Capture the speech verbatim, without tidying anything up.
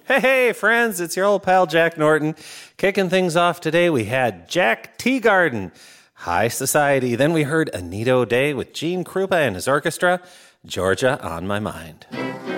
Hey, hey, friends, it's your old pal Jack Norton. Kicking things off today, we had Jack Teagarden, High Society. Then we heard Anita O'Day with Gene Krupa and his orchestra, Georgia on My Mind.